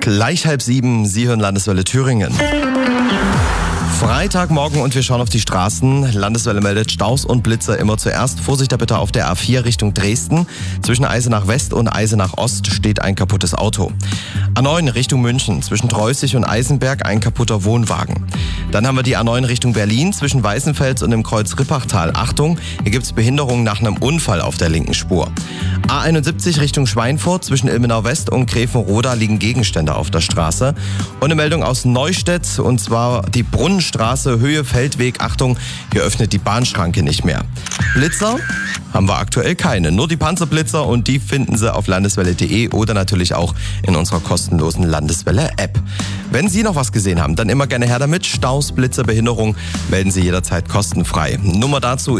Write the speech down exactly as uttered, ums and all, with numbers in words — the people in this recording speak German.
Gleich halb sieben, Sie hören Landeswelle Thüringen. Freitagmorgen und wir schauen auf die Straßen. Landeswelle meldet Staus und Blitzer immer zuerst. Vorsicht da bitte auf der A vier Richtung Dresden. Zwischen Eisenach West und Eisenach Ost steht ein kaputtes Auto. A neun Richtung München. Zwischen Treußig und Eisenberg ein kaputter Wohnwagen. Dann haben wir die A neun Richtung Berlin. Zwischen Weißenfels und dem Kreuz Rippachtal. Achtung, hier gibt es Behinderungen nach einem Unfall auf der linken Spur. A einundsiebzig Richtung Schweinfurt. Zwischen Ilmenau West und Grevenroda liegen Gegenstände auf der Straße. Und eine Meldung aus Neustädt, und zwar die Brunnenstraße, Höhe Feldweg. Achtung, hier öffnet die Bahnschranke nicht mehr. Blitzer haben wir aktuell keine. Nur die Panzerblitzer, und die finden Sie auf landeswelle punkt de oder natürlich auch in unserer kostenlosen Landeswelle-App. Wenn Sie noch was gesehen haben, dann immer gerne her damit. Staus, Blitzer, Behinderung melden Sie jederzeit kostenfrei. Nummer dazu